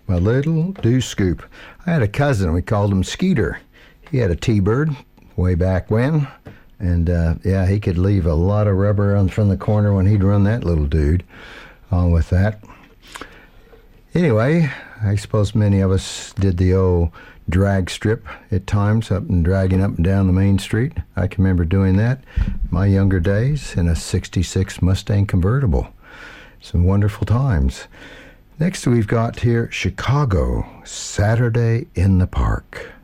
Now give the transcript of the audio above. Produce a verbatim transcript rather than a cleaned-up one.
My little dew scoop. I had a cousin, we called him Skeeter. He had a T-Bird way back when, and uh, yeah, he could leave a lot of rubber on from the corner when he'd run that little dude on with that. Anyway, I suppose many of us did the old drag strip at times, up and dragging up and down the main street. I can remember doing that my younger days in a sixty-six Mustang convertible. Some wonderful times. Next we've got here Chicago, Saturday in the Park.